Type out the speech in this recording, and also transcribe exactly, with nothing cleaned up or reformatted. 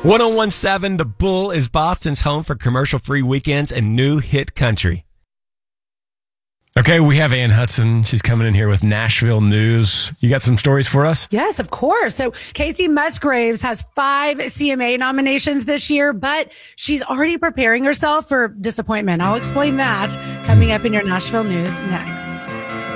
ten seventeen The Bull is Boston's home for commercial-free weekends and new hit country. Okay, we have Ann Hudson. She's coming in here with Nashville news. You got some stories for us? Yes, of course. So Casey Musgraves has five C M A nominations this year, but she's already preparing herself for disappointment. I'll explain that coming up in your Nashville news next.